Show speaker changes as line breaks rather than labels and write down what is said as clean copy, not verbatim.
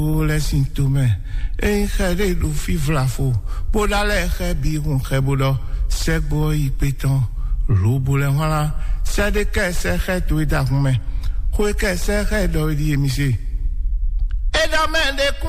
les symptômes et il du fivla fo pour d'aller biron khebodo c'est boy pétant robole voilà c'est de que c'est tout d'akume ko que c'est do di émission et dans